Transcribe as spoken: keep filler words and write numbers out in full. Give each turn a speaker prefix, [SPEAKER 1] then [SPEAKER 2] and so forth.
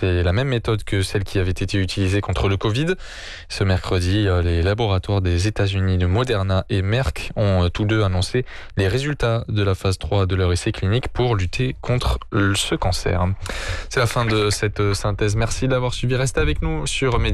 [SPEAKER 1] c'est la même méthode que celle qui avait été utilisée contre le Covid. Ce mercredi, les laboratoires des États-Unis de Moderna et Merck ont tous deux annoncé les résultats de la phase trois de leur essai clinique pour lutter contre ce cancer. C'est la fin de cette synthèse. Merci d'avoir suivi. Restez avec nous sur Média.